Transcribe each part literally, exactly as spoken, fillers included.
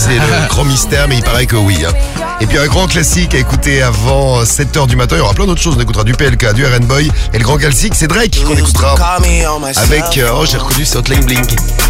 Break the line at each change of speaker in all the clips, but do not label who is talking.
c'est le grand mystère, mais il paraît que oui. Hein. Et puis un grand classique à écouter avant sept heures du matin. Il y aura plein d'autres choses. On écoutera du P L K, du R and Boy. Et le grand classique, c'est Drake qu'on écoutera. Avec, euh, oh j'ai reconnu, c'est Hotline Bling.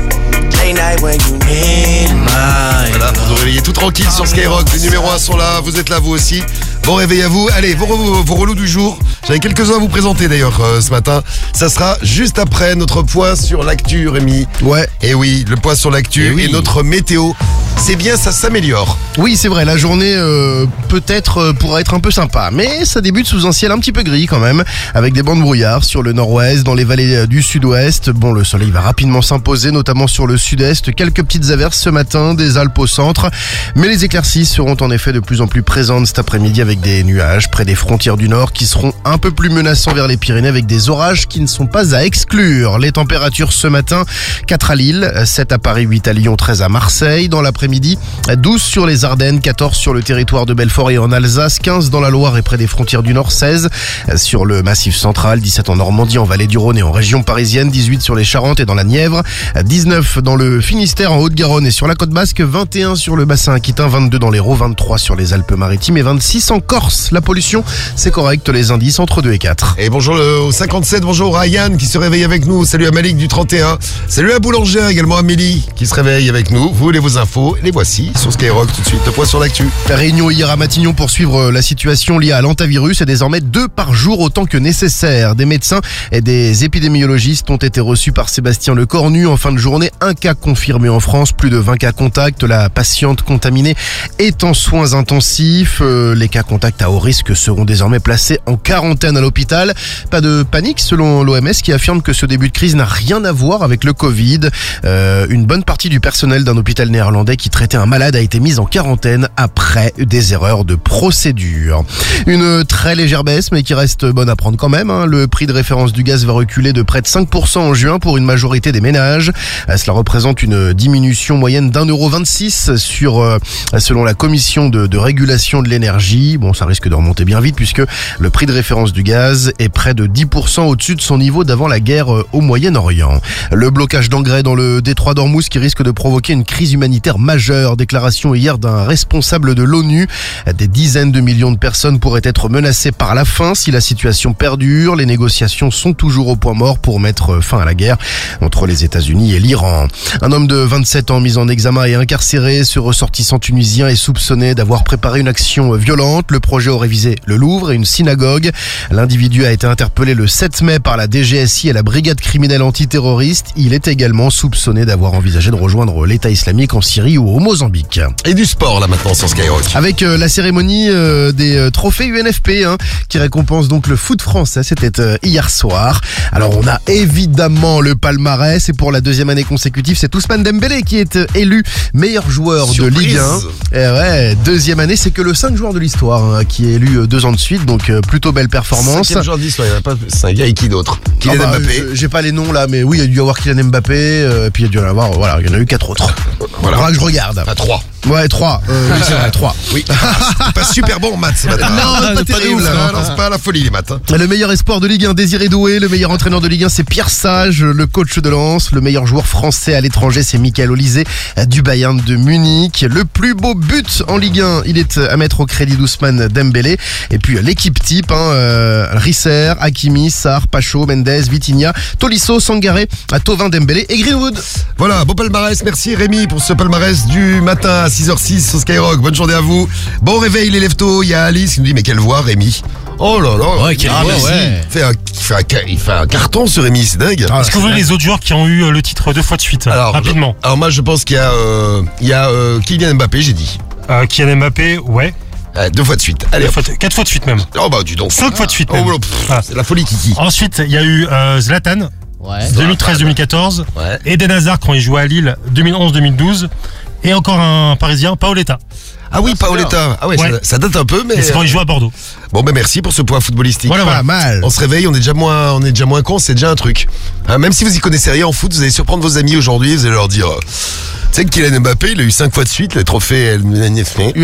Voilà, pour nous réveiller tout tranquille sur Skyrock. Les numéros un sont là, vous êtes là vous aussi. Bon réveil à vous. Allez, vos, vos, vos relous du jour. J'avais quelques-uns à vous présenter d'ailleurs euh, ce matin. Ça sera juste après notre point sur l'actu, Rémi.
Ouais.
Et oui, le point sur l'actu et, oui. et notre météo. C'est bien, ça s'améliore.
Oui, c'est vrai, la journée euh, peut-être euh, pourra être un peu sympa, mais ça débute sous un ciel un petit peu gris quand même, avec des bancs de brouillard sur le nord-ouest, dans les vallées euh, du sud-ouest. Bon, le soleil va rapidement s'imposer, notamment sur le sud-est. Quelques petites averses ce matin, des Alpes au centre, mais les éclaircies seront en effet de plus en plus présentes cet après-midi avec des nuages près des frontières du nord qui seront un peu plus menaçants vers les Pyrénées avec des orages qui ne sont pas à exclure. Les températures ce matin, quatre à Lille, sept à Paris, huit à Lyon, treize à Marseille. Dans l'après-midi, douze sur les Ardennes, quatorze sur le territoire de Belfort et en Alsace, quinze dans la Loire et près des frontières du Nord, seize sur le Massif central, dix-sept en Normandie, en Vallée du Rhône et en région parisienne, dix-huit sur les Charentes et dans la Nièvre, dix-neuf dans le Finistère, en Haute-Garonne et sur la côte basque, vingt et un sur le bassin aquitain, vingt-deux dans l'Hérault, vingt-trois sur les Alpes-Maritimes et vingt-six en Corse. La pollution, c'est correct, les indices entre deux et quatre.
Et bonjour le, au cinquante-sept, bonjour Ryan qui se réveille avec nous. Salut à Malik du trente et un. Salut à Boulangère, également Amélie qui se réveille avec nous. Vous voulez vos infos, les voici sur Skyrock tout de suite. Le point sur l'actu.
Réunion hier à Matignon pour suivre la situation liée à l'hantavirus et désormais deux par jour autant que nécessaire. Des médecins et des épidémiologistes ont été reçus par Sébastien Lecornu. En fin de journée, un cas confirmé en France, plus de vingt cas contacts. La patiente contaminée est en soins intensifs. Les cas contacts à haut risque seront désormais placés en quarantaine à l'hôpital. Pas de panique selon l'O M S qui affirme que ce début de crise n'a rien à voir avec le Covid. Euh, une bonne partie du personnel d'un hôpital néerlandais qui traitait un malade a été mise en quarantaine après des erreurs de procédure. Une très légère baisse mais qui reste bonne à prendre quand même. Hein. Le prix de référence du gaz va reculer de près de cinq pour cent en juin pour une majorité des ménages. Cela représente une diminution moyenne d'un euro vingt-six sur, euh, selon la commission de, de régulation de l'énergie. Bon, ça risque de remonter bien vite puisque le prix de référence du gaz est près de dix pour cent au-dessus de son niveau d'avant la guerre au Moyen-Orient. Le blocage d'engrais dans le détroit d'Ormuz qui risque de provoquer une crise humanitaire majeure. Déclaration hier d'un responsable de l'ONU. Des dizaines de millions de personnes pourraient être menacées par la faim si la situation perdure. Les négociations sont toujours au point mort pour mettre fin à la guerre entre les États-Unis et l'Iran. Un homme de vingt-sept ans mis en examen et incarcéré. Ce ressortissant tunisien est soupçonné d'avoir préparé une action violente. Le projet aurait visé le Louvre et une synagogue. L'individu a été interpellé le sept mai par la D G S I et la brigade criminelle antiterroriste. Il est également soupçonné d'avoir envisagé de rejoindre l'État islamique en Syrie ou au Mozambique.
Et du sport là maintenant sur Skyrock.
Avec euh, la cérémonie euh, des euh, trophées U N F P hein, qui récompense donc le foot français. C'était euh, hier soir. Alors on a évidemment le palmarès et pour la deuxième année consécutive c'est Ousmane Dembélé qui est euh, élu meilleur joueur
Surprise.
de Ligue un. Et ouais, deuxième année, c'est que le cinq joueur de l'histoire hein, qui est élu euh, deux ans de suite, donc euh, plutôt belle performance.
Cinquième joueur de l'histoire, il n'y en a pas. C'est un gars et qui d'autre? Kylian
ah bah,
Mbappé.
euh, J'ai pas les noms là, mais oui, il y a dû y avoir Kylian Mbappé, euh, puis il y a dû y en avoir, voilà, il y en a eu quatre autres.
Voilà.
Faudra que je regarde.
À trois.
Ouais, trois. Euh, oui, c'est vrai, trois.
Oui. C'est pas super bon en maths ce matin.
Non,
Ah,
pas
c'est
terrible.
ouf, hein. Non, c'est pas la folie les maths. Hein.
Le meilleur espoir de Ligue un, Désiré Doué. Le meilleur entraîneur de Ligue un, c'est Pierre Sage, le coach de Lens. Le meilleur joueur français à l'étranger, c'est Michael Olysée du Bayern de Munich. Le plus beau but en Ligue un, il est à mettre au crédit d'Ousmane Dembélé. Et puis l'équipe type, hein, euh, Risser, Hakimi, Sarr, Pacho, Mendes, Vitinha, Tolisso, Sangaré, Thauvin, Dembélé et Greenwood.
Voilà, beau palmarès. Merci Rémi pour ce palmarès du matin à six heures six sur Skyrock. Bonne journée à vous. Bon réveil les leftos. Il y a Alice qui nous dit mais quelle voix Rémi. Oh là là.
Ouais, quelle
ah,
voix,
merci.
ouais.
Il fait un, il fait un, il fait un carton ce Rémi, c'est dingue.
Ah,
Est-ce que vous voyez les autres joueurs qui ont eu le titre deux fois de suite
alors,
rapidement
je, alors moi je pense qu'il y a, euh, il y a euh, Kylian Mbappé, j'ai dit.
euh, Kylian Mbappé, ouais.
Euh, deux fois de suite. Allez.
Deux fois de- quatre fois de suite même.
Oh bah dis donc.
Cinq fois de suite
Oh,
même.
bah, pff,
Ah.
c'est la folie Kiki.
Ensuite, il y a eu euh, Zlatan,
Ouais.
deux mille treize deux mille quatorze.
Ouais.
Eden Hazard quand il jouait à Lille, deux mille onze deux mille douze. Et encore un Parisien, Paoletta.
Ah oui, Paoletta. Ah ouais,
Ouais.
Ça, ça date un peu, mais.
Et c'est quand il jouait à Bordeaux.
Bon ben merci pour ce point footballistique.
Voilà,
Pas
voilà.
mal.
On se réveille, on est déjà moins, on est déjà moins con, c'est déjà un truc. Hein, même si vous y connaissez rien en foot, vous allez surprendre vos amis aujourd'hui, vous allez leur dire. Euh, tu sais que Kylian Mbappé, il a eu cinq fois de suite le trophée
U N F P.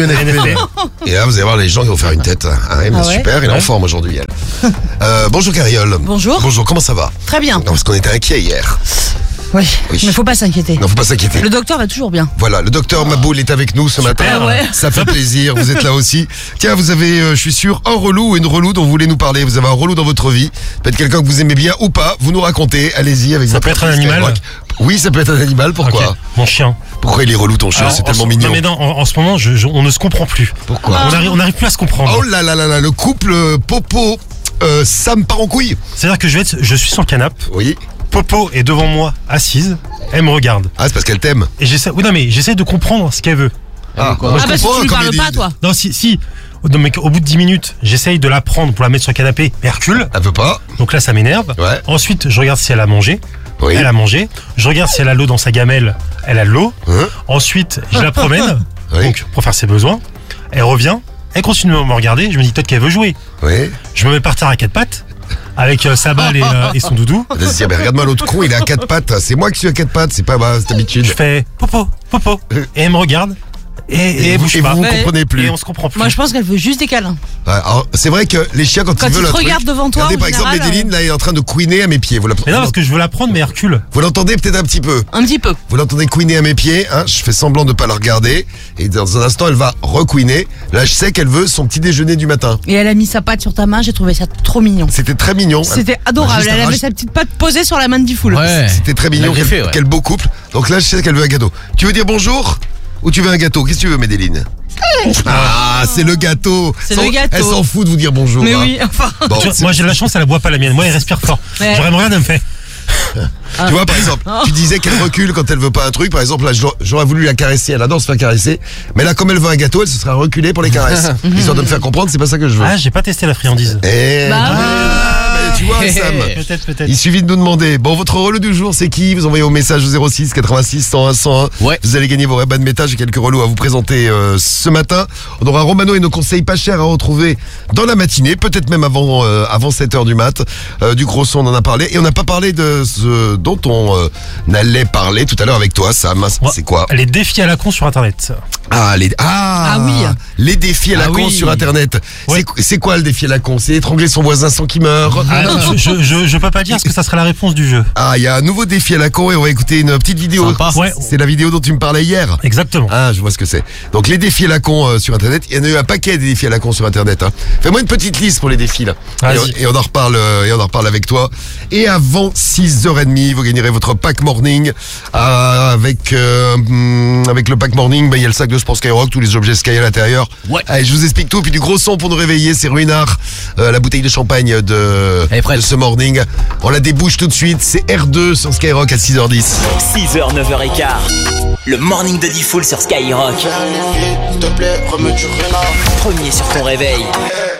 Et là, vous allez voir les gens qui vont faire une tête. Ah ouais, mais
Ah ouais
super, il est en
Ouais.
forme aujourd'hui, elle. Euh, bonjour Cariole.
Bonjour.
Bonjour, comment ça va?
Très bien.
Non, parce qu'on était inquiets hier.
Oui,
Oui.
mais faut pas s'inquiéter.
Non, faut pas s'inquiéter.
Le docteur va toujours bien.
Voilà, le docteur Maboul est avec nous ce matin.
Ah ouais.
Ça fait plaisir, vous êtes là aussi. Tiens, vous avez, euh, je suis sûr, un relou ou une relou dont vous voulez nous parler. Vous avez un relou dans votre vie. Peut-être quelqu'un que vous aimez bien ou pas. Vous nous racontez. Allez-y avec
Ça
votre
peut être un
appli
animal
Skyrock. Oui, ça peut être un animal. Pourquoi
Ok, mon chien.
Pourquoi il est relou ton chien?
Alors,
C'est
en
tellement
ce-
mignon.
Non mais non, en, en ce moment, je- je- on ne se comprend plus.
Pourquoi
On arrive, on n'arrive plus à se comprendre.
Oh là là là là, le couple euh, Popo euh, Sam part en couille.
C'est-à-dire que je vais être, je suis sur le canapé,
Oui.
Popo est devant moi, assise, elle me regarde.
Ah, c'est parce qu'elle t'aime.
Et j'essaie, oui non mais j'essaie de comprendre ce qu'elle veut.
Ah, moi, je
Ah bah si
comprends,
tu lui
comme
parles
il
pas,
dit.
toi.
Non si, si, non, mais au bout de dix minutes, j'essaye de la prendre pour la mettre sur le canapé, mais elle recule.
Elle veut pas.
Donc là ça m'énerve.
Ouais.
Ensuite, je regarde si elle a mangé.
Oui.
Elle a mangé. Je regarde si elle a l'eau dans sa gamelle. Elle a de l'eau.
Hein
Ensuite, je la promène.
Oui.
Donc, pour faire ses besoins. Elle revient. Elle continue à me regarder. Je me dis peut-être qu'elle veut jouer.
Oui.
Je me mets par terre à quatre pattes. Avec euh, sa balle et, euh, et son doudou.
Elle va se dire, mais regarde-moi l'autre con, il est à quatre pattes. C'est moi qui suis à quatre pattes, c'est pas ma cette habitude.
Je fais popo, popo. Et elle me regarde. Et, et, elle
vous,
bouge
et
pas.
vous, vous
Ouais.
comprenez plus.
Et on se comprend plus.
Moi, je pense qu'elle veut juste des câlins.
Ouais, alors, c'est vrai que les chiens, quand,
Quand
ils veulent
ils
un
te
truc,
regardent devant toi,
regardez
en
par exemple,
général,
Medellin, là, il est en train de couiner à mes pieds. Vous l'entendez,
Mais non, parce que je veux la prendre, mais elle recule.
vous l'entendez peut-être un petit peu.
Un petit peu.
Vous l'entendez couiner à mes pieds, hein, je fais semblant de pas la regarder. Et dans un instant, elle va recouiner. Là, je sais qu'elle veut son petit déjeuner du matin.
Et elle a mis sa patte sur ta main, j'ai trouvé ça trop mignon.
C'était très mignon.
C'était
Bah,
adorable.
juste
Elle
arrache-
avait sa petite patte posée sur la main de Diffoul.
Ouais.
C'était très mignon.
Elle a
Quel,
greffé, ouais.
quel beau couple. Donc là, je sais qu'elle veut un gâteau. Tu veux dire bonjour ou tu veux un gâteau? Qu'est-ce que tu veux, Medellin? Ah, c'est le gâteau.
C'est
Sans-
le gâteau.
Elle s'en fout de vous dire bonjour.
Mais
hein.
oui, enfin.
Bon,
Tu vois,
c'est-
moi, j'ai de la chance, elle ne boit pas la mienne. Moi, elle respire fort.
Ouais.
Genre, elle me regarde, elle me fait.
Tu vois, par exemple, tu disais qu'elle recule quand elle veut pas un truc. Par exemple, là, j'aurais- j'aurais voulu la caresser. Elle adore se faire caresser. Mais là, comme elle veut un gâteau, elle se sera reculée pour les caresses. Histoire de me faire comprendre, c'est pas ça que je veux.
Ah, j'ai pas testé la friandise.
Eh,
Bah
ah, mais tu vois, Sam.
Peut-être, peut-être.
Il suffit de nous demander. Bon, votre relou du jour, c'est qui? Vous envoyez au message au zéro six quatre-vingt-six cent un cent un.
Ouais.
Vous allez gagner vos Ray-Ban Meta. J'ai quelques relous à vous présenter euh, ce matin. On aura Romano et nos conseils pas chers à retrouver dans la matinée, peut-être même avant euh, avant sept heures du mat. Euh, du gros son, on en a parlé. Et on n'a pas parlé de ce dont on euh, allait parler tout à l'heure avec toi, Sam. C'est quoi?
Les défis à la con sur Internet.
Ah, les, ah,
Ah oui.
les défis à la
Ah
con
oui.
sur Internet.
Ouais.
C'est- C'est quoi le défi à la con? C'est étrangler son voisin sans qu'il meure.
Ah, je, je, je, je peux pas dire ce que ça serait la réponse du jeu.
Ah, il y a un nouveau défi à la con et on va écouter une petite vidéo.
Sympa.
Ouais.
C'est la vidéo dont tu me parlais hier.
Exactement.
Ah, je vois ce que c'est. Donc les défis à la con euh, sur Internet, il y en a eu un paquet des défis à la con sur Internet. Hein. Fais-moi une petite liste pour les défis là. Et, on-
Vas-y.
et on en reparle, euh, et on en reparle avec toi. Et avant six heures trente, vous gagnerez votre pack morning euh, avec euh, hum, avec le pack morning. Ben, il y a le sac de sport Skyrock, tous les objets Sky à l'intérieur.
Ouais.
Allez, je vous explique tout. Puis du gros son pour nous réveiller, c'est Ruinard, euh, la bouteille de champagne de,
Elle est prête.
de ce morning. On la débouche tout de suite. C'est R deux sur Skyrock à six heures dix.
six heures, neuf heures quinze. Le morning de Diffoul sur Skyrock.
S'il te plaît, remets du renard.
Premier sur ton réveil.
Hey.